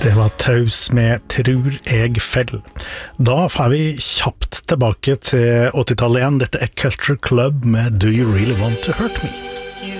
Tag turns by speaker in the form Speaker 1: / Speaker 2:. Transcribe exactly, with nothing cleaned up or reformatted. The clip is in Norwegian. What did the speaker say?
Speaker 1: Det var Taus med Tror jeg fell. Da får vi kjapt tilbake til åttitallet igjen. Dette er Culture Club med Do You Really Want to Hurt Me?